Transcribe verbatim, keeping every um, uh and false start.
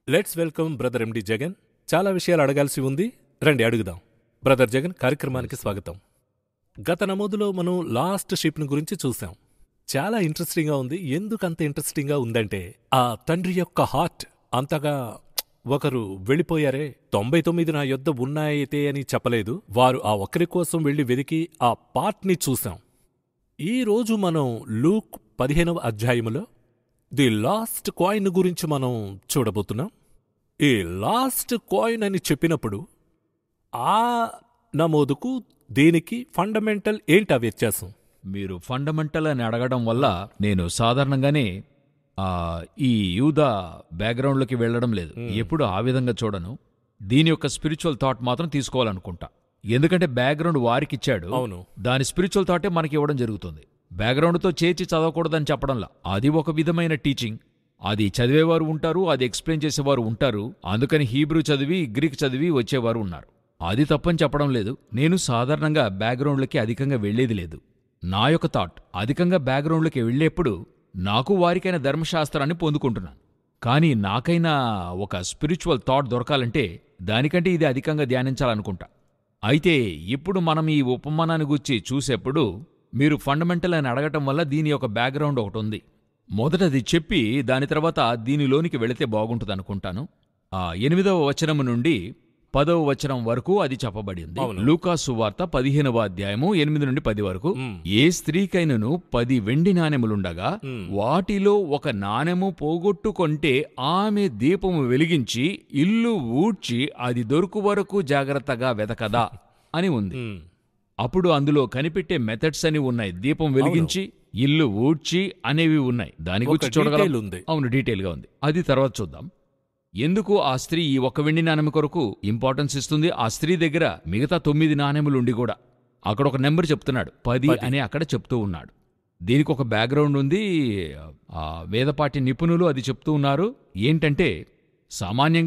Let's welcome brother ఎండి జగన్. చాలా విషయాలు అడగాల్సి ఉంది, రండి అడుగుదాం. బ్రదర్ జగన్, కార్యక్రమానికి స్వాగతం. గత నమోదులో మనం లాస్ట్ షిప్ను గురించి చూసాం. చాలా ఇంట్రెస్టింగ్గా ఉంది. ఎందుకంత ఇంట్రెస్టింగ్గా ఉందంటే, ఆ తండ్రి యొక్క హార్ట్ అంతగా ఒకరు వెళ్ళిపోయారే, తొంభై తొమ్మిది నా యొద్ద ఉన్నాయితే అని చెప్పలేదు. వారు ఆ ఒక్కరి కోసం వెళ్లి వెదికి ఆ పార్ట్ని చూసాం. ఈ రోజు మనం లూక్ పదిహేనవ అధ్యాయములో ది లాస్ట్ కాయిన్ గురించి మనం చూడబోతున్నాం. ఈ లాస్ట్ కాయిన్ అని చెప్పినప్పుడు ఆ నమోదుకు దీనికి ఫండమెంటల్ ఏంటి ఆ వ్యత్యాసం? మీరు ఫండమెంటల్ అని అడగడం వల్ల నేను సాధారణంగానే ఆ ఈ యూదా బ్యాక్గ్రౌండ్లోకి వెళ్ళడం లేదు. ఎప్పుడు ఆ విధంగా చూడను. దీని యొక్క స్పిరిచువల్ థాట్ మాత్రం తీసుకోవాలనుకుంటా. ఎందుకంటే బ్యాక్గ్రౌండ్ వారికిచ్చాడు, అవును, దాని స్పిరిచువల్ థాటే మనకి ఇవ్వడం జరుగుతుంది. బ్యాక్గ్రౌండ్తో చేర్చి చదవకూడదని చెప్పడంలా, అది ఒక విధమైన టీచింగ్. అది చదివేవారు ఉంటారు, అది ఎక్స్ప్లెయిన్ చేసేవారు ఉంటారు. అందుకని హీబ్రూ చదివి గ్రీక్ చదివి వచ్చేవారు ఉన్నారు. అది తప్పని చెప్పడం లేదు. నేను సాధారణంగా బ్యాక్గ్రౌండ్లకి అధికంగా వెళ్లేది లేదు. నా యొక్క థాట్ అధికంగా బ్యాక్గ్రౌండ్లకి వెళ్లేప్పుడు నాకు వారికైన ధర్మశాస్త్రాన్ని పొందుకుంటున్నాను. కానీ నాకైనా ఒక స్పిరిచువల్ థాట్ దొరకాలంటే దానికంటే ఇది అధికంగా ధ్యానించాలనుకుంటా. అయితే ఇప్పుడు మనం ఈ ఉపమానాన్ని గురించి చూసేప్పుడు మీరు ఫండమెంటల్ అని అడగటం వల్ల దీని యొక్క బ్యాక్గ్రౌండ్ ఒకటి ఉంది. మొదటది చెప్పి దాని తర్వాత దీనిలోనికి వెళితే బాగుంటుందనుకుంటాను. ఆ ఎనిమిదవ వచనము నుండి పదవ వచనం వరకు అది చెప్పబడింది. లూకా సువార్త పదిహేనవ అధ్యాయము ఎనిమిది నుండి పది వరకు. ఏ స్త్రీకైనను పది వెండి నాణెములుండగా వాటిలో ఒక నాణెము పోగొట్టుకొంటే ఆమె దీపము వెలిగించి ఇల్లు ఊడ్చి అది దొరుకు వరకు జాగ్రత్తగా వెతకదా అని ఉంది. అప్పుడు అందులో కనిపెట్టే మెథడ్స్ అని ఉన్నాయి. దీపం వెలిగించి ఇల్లు ఊడ్చి అనేవి ఉన్నాయి. దాని గురించి చూడగలం. అవును, డీటెయిల్ గా ఉంది. అది తర్వాత చూద్దాం. ఎందుకు ఆ స్త్రీ ఈ ఒక్క వెండి నాణెం కొరకు ఇంపార్టెన్స్ ఇస్తుంది? ఆ స్త్రీ దగ్గర మిగతా తొమ్మిది నాణెములుండి కూడా అక్కడ ఒక నెంబర్ చెప్తున్నాడు, పది అని అక్కడ చెప్తూ ఉన్నాడు. దీనికి ఒక బ్యాక్గ్రౌండ్ ఉంది. ఆ వేదపాఠ్య నిపుణులు అది చెప్తూ ఉన్నారు. ఏంటంటే సామాన్యంగా